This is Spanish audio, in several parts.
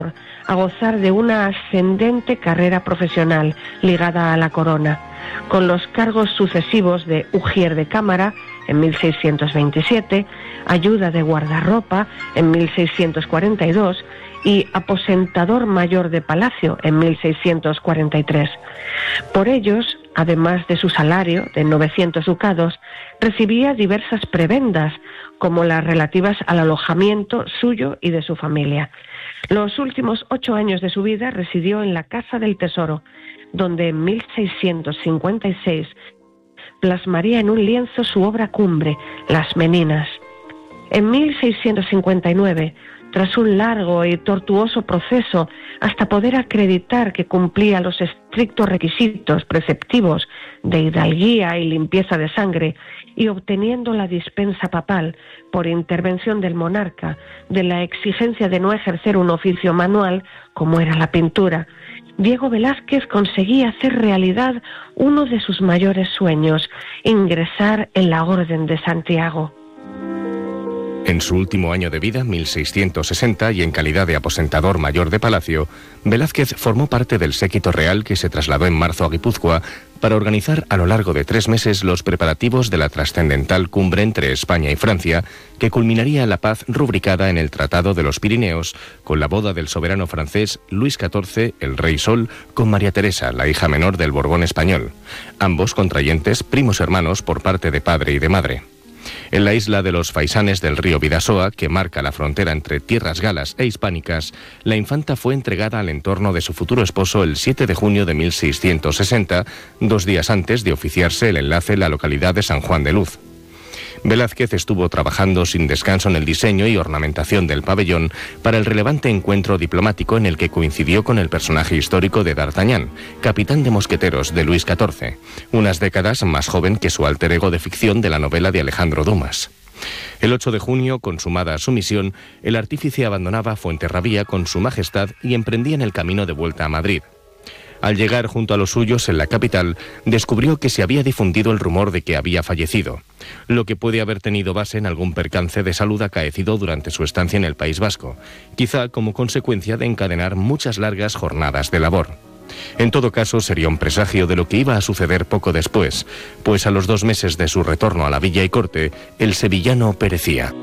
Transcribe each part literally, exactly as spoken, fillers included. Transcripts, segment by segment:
a gozar de una ascendente carrera profesional ligada a la corona, con los cargos sucesivos de ujier de cámara en mil seiscientos veintisiete, ayuda de guardarropa en mil seiscientos cuarenta y dos y aposentador mayor de palacio en mil seiscientos cuarenta y tres. Por ellos, además de su salario de novecientos ducados, recibía diversas prebendas, como las relativas al alojamiento suyo y de su familia. Los últimos ocho años de su vida residió en la Casa del Tesoro, donde en mil seiscientos cincuenta y seis plasmaría en un lienzo su obra cumbre, Las Meninas. En mil seiscientos cincuenta y nueve, tras un largo y tortuoso proceso hasta poder acreditar que cumplía los estrictos requisitos preceptivos de hidalguía y limpieza de sangre, y obteniendo la dispensa papal por intervención del monarca de la exigencia de no ejercer un oficio manual como era la pintura, Diego Velázquez conseguía hacer realidad uno de sus mayores sueños: ingresar en la Orden de Santiago. En su último año de vida, mil seiscientos sesenta, y en calidad de aposentador mayor de palacio, Velázquez formó parte del séquito real que se trasladó en marzo a Guipúzcoa para organizar a lo largo de tres meses los preparativos de la trascendental cumbre entre España y Francia, que culminaría la paz rubricada en el Tratado de los Pirineos, con la boda del soberano francés Luis catorce, el Rey Sol, con María Teresa, la hija menor del Borbón español, ambos contrayentes primos hermanos por parte de padre y de madre. En la isla de los Faisanes del río Bidasoa, que marca la frontera entre tierras galas e hispánicas, la infanta fue entregada al entorno de su futuro esposo el siete de junio de mil seiscientos sesenta, dos días antes de oficiarse el enlace en la localidad de San Juan de Luz. Velázquez estuvo trabajando sin descanso en el diseño y ornamentación del pabellón para el relevante encuentro diplomático en el que coincidió con el personaje histórico de D'Artagnan, capitán de mosqueteros de Luis catorce, unas décadas más joven que su alter ego de ficción de la novela de Alejandro Dumas. El ocho de junio, consumada su misión, el artífice abandonaba Fuenterrabía con su majestad y emprendían el camino de vuelta a Madrid. Al llegar junto a los suyos en la capital, descubrió que se había difundido el rumor de que había fallecido, lo que puede haber tenido base en algún percance de salud acaecido durante su estancia en el País Vasco, quizá como consecuencia de encadenar muchas largas jornadas de labor. En todo caso, sería un presagio de lo que iba a suceder poco después, pues a los dos meses de su retorno a la villa y corte, el sevillano perecía.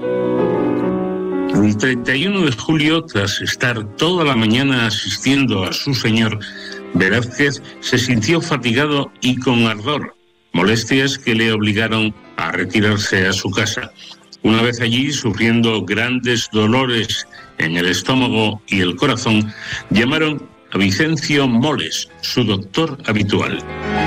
El treinta y uno de julio, tras estar toda la mañana asistiendo a su señor, Velázquez se sintió fatigado y con ardor, molestias que le obligaron a retirarse a su casa. Una vez allí, sufriendo grandes dolores en el estómago y el corazón, llamaron a Vicencio Moles, su doctor habitual.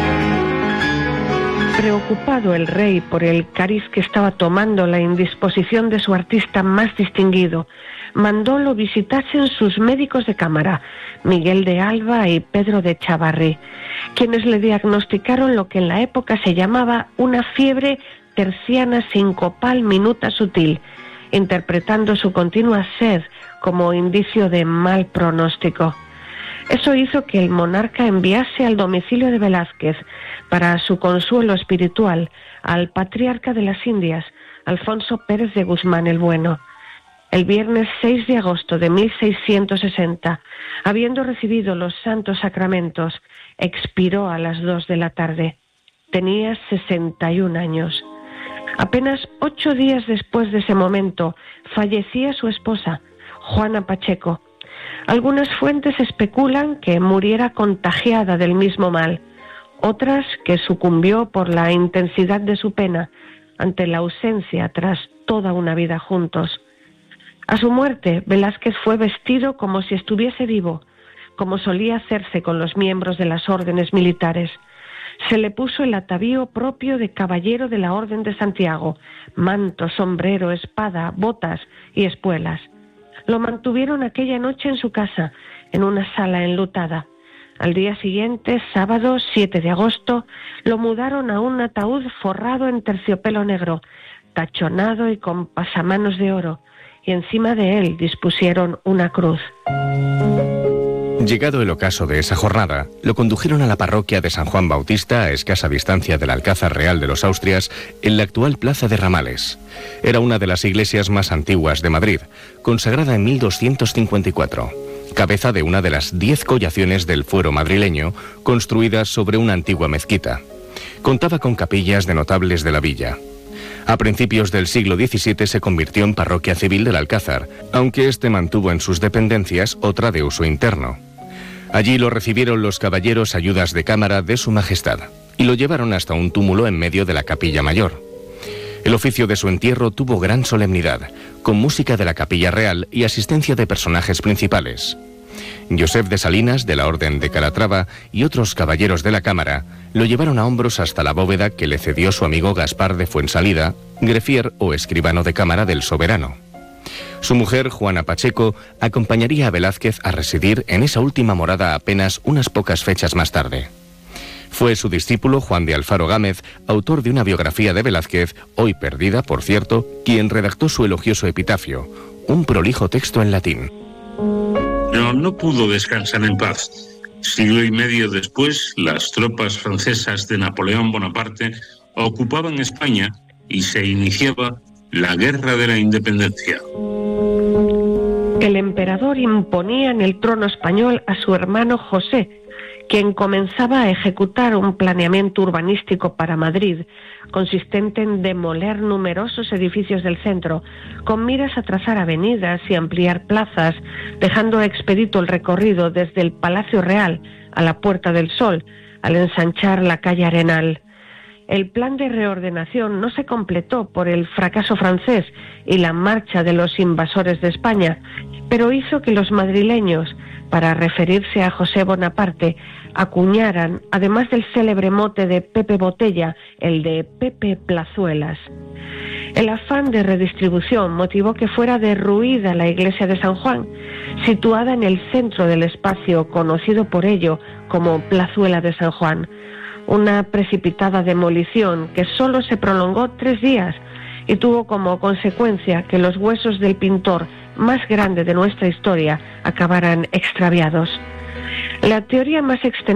Preocupado el rey por el cariz que estaba tomando la indisposición de su artista más distinguido, mandó lo visitasen sus médicos de cámara, Miguel de Alba y Pedro de Chavarri, quienes le diagnosticaron lo que en la época se llamaba una fiebre terciana sincopal minuta sutil, interpretando su continua sed como indicio de mal pronóstico. Eso hizo que el monarca enviase al domicilio de Velázquez, para su consuelo espiritual, al patriarca de las Indias, Alfonso Pérez de Guzmán el Bueno. El viernes seis de agosto de mil seiscientos sesenta, habiendo recibido los santos sacramentos, expiró a las dos de la tarde. Tenía sesenta y un años. Apenas ocho días después de ese momento, fallecía su esposa, Juana Pacheco. Algunas fuentes especulan que muriera contagiada del mismo mal, otras que sucumbió por la intensidad de su pena ante la ausencia tras toda una vida juntos. A su muerte, Velázquez fue vestido como si estuviese vivo, como solía hacerse con los miembros de las órdenes militares. Se le puso el atavío propio de caballero de la Orden de Santiago, manto, sombrero, espada, botas y espuelas. Lo mantuvieron aquella noche en su casa, en una sala enlutada. Al día siguiente, sábado siete de agosto, lo mudaron a un ataúd forrado en terciopelo negro, tachonado y con pasamanos de oro, y encima de él dispusieron una cruz. Llegado el ocaso de esa jornada, lo condujeron a la parroquia de San Juan Bautista, a escasa distancia del Alcázar Real de los Austrias, en la actual Plaza de Ramales. Era una de las iglesias más antiguas de Madrid, consagrada en mil doscientos cincuenta y cuatro. cabeza de una de las diez collaciones del fuero madrileño, construidas sobre una antigua mezquita. Contaba con capillas de notables de la villa. A principios del siglo diecisiete se convirtió en parroquia civil del Alcázar, aunque este mantuvo en sus dependencias otra de uso interno. Allí lo recibieron los caballeros ayudas de cámara de su majestad y lo llevaron hasta un túmulo en medio de la capilla mayor. El oficio de su entierro tuvo gran solemnidad, con música de la capilla real y asistencia de personajes principales. Josep de Salinas, de la Orden de Calatrava, y otros caballeros de la cámara lo llevaron a hombros hasta la bóveda que le cedió su amigo Gaspar de Fuensalida, greffier o escribano de cámara del soberano. Su mujer, Juana Pacheco, acompañaría a Velázquez a residir en esa última morada apenas unas pocas fechas más tarde. Fue su discípulo Juan de Alfaro Gámez, autor de una biografía de Velázquez, hoy perdida, por cierto, quien redactó su elogioso epitafio, un prolijo texto en latín. No, no pudo descansar en paz. Siglo y medio después, las tropas francesas de Napoleón Bonaparte ocupaban España y se iniciaba la Guerra de la Independencia. El emperador imponía en el trono español a su hermano José, quien comenzaba a ejecutar un planeamiento urbanístico para Madrid, consistente en demoler numerosos edificios del centro, con miras a trazar avenidas y ampliar plazas, dejando expedito el recorrido desde el Palacio Real a la Puerta del Sol, al ensanchar la calle Arenal. El plan de reordenación no se completó por el fracaso francés y la marcha de los invasores de España, pero hizo que los madrileños, para referirse a José Bonaparte, acuñaran, además del célebre mote de Pepe Botella, el de Pepe Plazuelas. El afán de redistribución motivó que fuera derruida la iglesia de San Juan, situada en el centro del espacio conocido por ello como Plazuela de San Juan. Una precipitada demolición que solo se prolongó tres días y tuvo como consecuencia que los huesos del pintor más grande de nuestra historia acabaran extraviados. La teoría más extendida